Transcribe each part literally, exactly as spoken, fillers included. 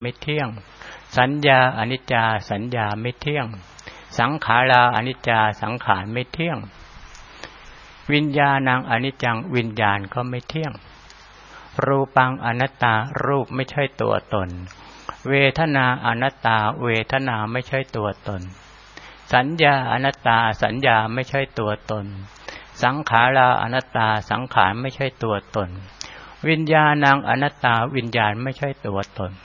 ไม่เที่ยงสัญญาอนิจจาสัญญาไม่เที่ยงสังขาราอนิจจาสังขารไม่เที่ยงวิญญาณังอนิจจังวิญญาณก็ไม่เที่ยงรูปังอนัตตารูปไม่ใช่ตัวตนเวทนาอนัตตาเวทนาไม่ใช่ตัวตนสัญญาอนัตตาสัญญาไม่ใช่ตัวตนสังขาราอนัตตาสังขารไม่ใช่ตัวตนวิญญาณังอนัตตาวิญญาณไม่ใช่ตัวตน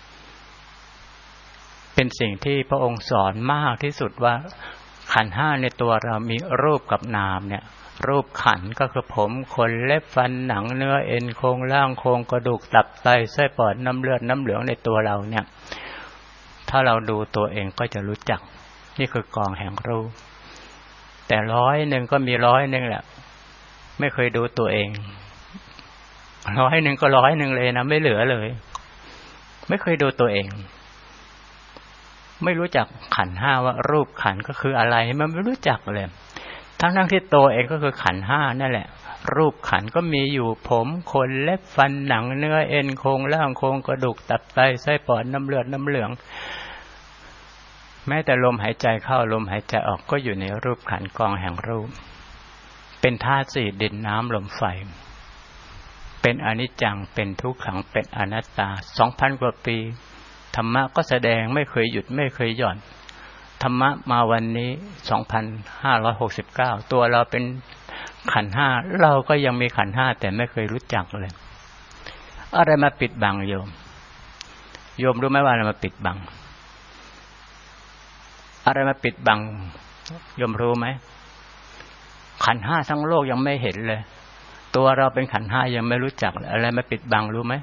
เป็นสิ่งที่พระองค์สอนมากที่สุดว่าขันธ์ห้าในตัวเรามีรูปกับนามเนี่ยรูปขันธ์ก็คือผมขนเล็บฟันหนังเนื้อเอ็นโครงร่างโครงกระดูกตับไตไส้ปอดน้ำเลือดน้ำเหลืองในตัวเราเนี่ยถ้าเราดูตัวเองก็จะรู้จักนี่คือกองแห่งรูปแต่ร้อยหนึ่งก็มีร้อยหนึ่งแหละไม่เคยดูตัวเองร้อยหนึ่งก็ร้อยหนึ่งเลยนะไม่เหลือเลยไม่เคยดูตัวเองไม่รู้จักขันธ์ห้าว่ารูปขันธ์ก็คืออะไรมันไม่รู้จักเลยทั้งทั้งที่ตัวเองก็คือขันธ์ห้านั่นแหละรูปขันธ์ก็มีอยู่ผมขนเล็บฟันหนังเนื้อเอ็นโครงร่างโครงกระดูกตับไตไส้ปอดน้ำเลือดน้ำเหลืองแม้แต่ลมหายใจเข้าลมหายใจออกก็อยู่ในรูปขันธ์กองแห่งรูปเป็นธาตุสี่ดินน้ำลมไฟเป็นอนิจจังเป็นทุกขังเป็นอนัตตา สองพัน กว่าปีธรรมะก็แสดงไม่เคยหยุดไม่เคยหย่อนธรรมะมาวันนี้สองพันห้าร้อยหกสิบเก้าตัวเราเป็นขันธ์ห้าเราก็ยังมีขันธ์ห้าแต่ไม่เคยรู้จักเลยอะไรมาปิดบังโยมโยมรู้ไหมว่าอะไรมาปิดบังอะไรมาปิดบังโยมรู้ไหมขันธ์ห้าทั้งโลกยังไม่เห็นเลยตัวเราเป็นขันธ์ห้ายังไม่รู้จักอะไรมาปิดบังรู้ไหม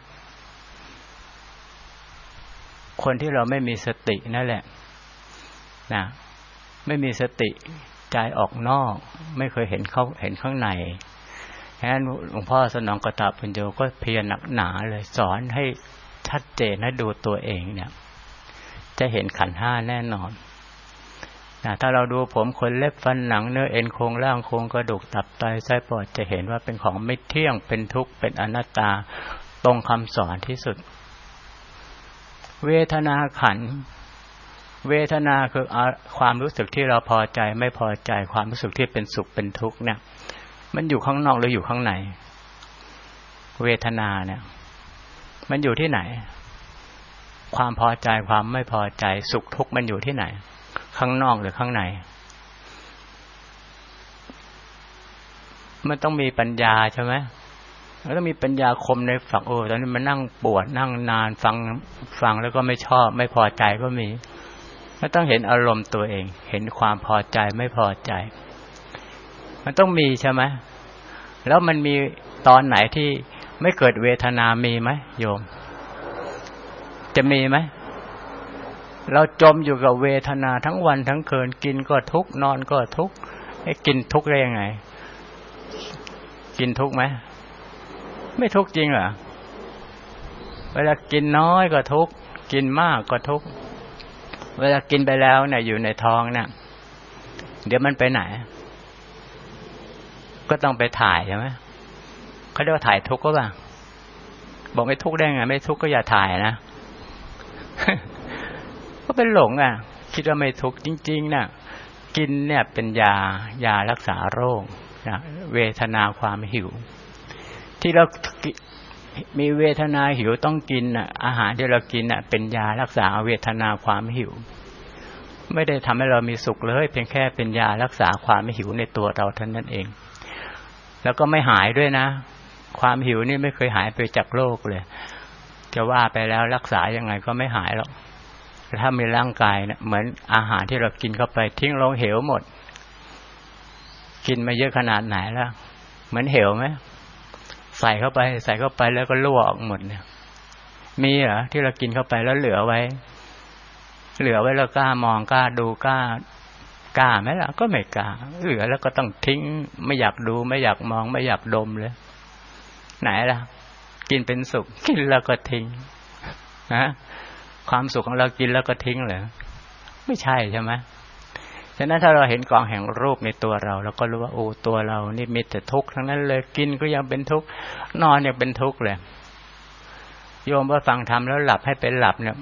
คนที่เราไม่มีสตินั่นแหละนะไม่มีสติใจออกนอกไม่เคยเห็นเขาเห็นข้างในฉะนั้นหลวงพ่อสนองกตปัญโยก็เพียรหนักหนาเลยสอนให้ชัดเจนให้ดูตัวเองเนี่ยจะเห็นขันธ์ห้าแน่นอนนะถ้าเราดูผมขนเล็บฟันหนังเนื้อเอ็นโครงร่างโครงกระดูกตับไตไส้ปอดจะเห็นว่าเป็นของไม่เที่ยงเป็นทุกข์เป็นอนัตตาตรงคำสอนที่สุดเวทนาขันธ์เวทนาคือความรู้สึกที่เราพอใจไม่พอใจความรู้สึกที่เป็นสุขเป็นทุกข์เนี่ยมันอยู่ข้างนอกหรืออยู่ข้างในเวทนาเนี่ยมันอยู่ที่ไหนความพอใจความไม่พอใจสุขทุกข์มันอยู่ที่ไหนข้างนอกหรือข้างในมันต้องมีปัญญาใช่ไหมแล้วต้องมีปัญญาคมในฝักโอ้ตอนนี้มันนั่งปวดนั่งนานฟังฟังแล้วก็ไม่ชอบไม่พอใจก็มีมันต้องเห็นอารมณ์ตัวเองเห็นความพอใจไม่พอใจมันต้องมีใช่ไหมแล้วมันมีตอนไหนที่ไม่เกิดเวทนามีไหมโยมจะมีไหมเราจมอยู่กับเวทนาทั้งวันทั้งคืนกินก็ทุกข์นอนก็ทุกข์ให้กินทุกข์ได้ยังไงกินทุกข์ไหมไม่ทุกข์จริงเหรอเวลากินน้อยก็ทุกข์กินมากก็ทุกข์เวลากินไปแล้วเนี่ยอยู่ในท้องเนี่ยเดี๋ยวมันไปไหนก็ต้องไปถ่ายใช่ไหมเขาเรียกว่าถ่ายทุกข์ก็บ้างบอกไม่ทุกข์ได้ไงไม่ทุกข์ก็อย่าถ่ายนะ ก็เป็นหลงอ่ะคิดว่าไม่ทุกข์จริงๆน่ะกินเนี่ยเป็นยายารักษาโรคนะเวทนาความหิวที่เรามีเวทนาหิวต้องกินน่ะอาหารที่เรากินน่ะเป็นยารักษาเวทนาความหิวไม่ได้ทำให้เรามีสุขเลยเพียงแค่เป็นยารักษาความหิวในตัวเราเท่านั้นเองแล้วก็ไม่หายด้วยนะความหิวนี่ไม่เคยหายไปจากโลกเลยจะว่าไปแล้วรักษายังไงก็ไม่หายหรอกถ้ามีร่างกายเนี่ยเหมือนอาหารที่เรากินเข้าไปทิ้งลงเหวหมดกินมาเยอะขนาดไหนแล้วเหมือนเหวไหมใส่เข้าไปใส่เข้าไปแล้วก็รั่วออกหมดเนี่ยมีเหรอที่เรากินเข้าไปแล้วเหลือไว้เหลือไว้แล้วกล้ามองกล้าดูกล้ากล้าไหมล่ะก็ไม่กล้าเหลือแล้วก็ต้องทิ้งไม่อยากดูไม่อยากมองไม่อยากดมเลยไหนล่ะกินเป็นสุขกินแล้วก็ทิ้งนะความสุขของเรากินแล้วก็ทิ้งเหรอไม่ใช่ใช่ไหมฉะนั้นถ้าเราเห็นกองแห่งรูปในตัวเราเราก็รู้ว่าโอ้ตัวเรานี่มีแต่ทุกข์ทั้งนั้นเลยกินก็ยังเป็นทุกข์นอนยังเป็นทุกข์เลยโยมว่าฟังธรรมแล้วหลับให้เป็นหลับเนี่ย